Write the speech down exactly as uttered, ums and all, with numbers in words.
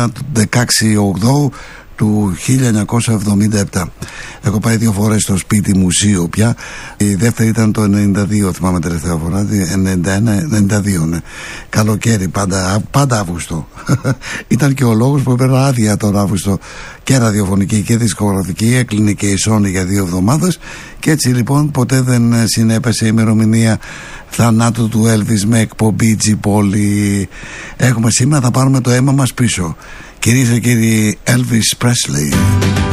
ημέρα δεκαέξι Οκτώου του χίλια εννιακόσια εβδομήντα επτά. Έχω πάει δύο φορές στο σπίτι μουσείο πια. Η δεύτερη ήταν το ενενήντα δύο, θυμάμαι τελευταία φορά. ενενήντα ένα ενενήντα δύο, ναι. Καλοκαίρι, πάντα, πάντα Αύγουστο. Ήταν και ο λόγος που έπαιρνα άδεια τον Αύγουστο και ραδιοφωνική και δισκογραφική. Έκλεινε και η Sony για δύο εβδομάδες. Και έτσι λοιπόν ποτέ δεν συνέπεσε η ημερομηνία θανάτου του Elvis με εκπομπή Τζιπόλη. Έχουμε σήμερα, θα πάρουμε το αίμα μας πίσω. Κυρίες και κύριοι, Elvis Presley.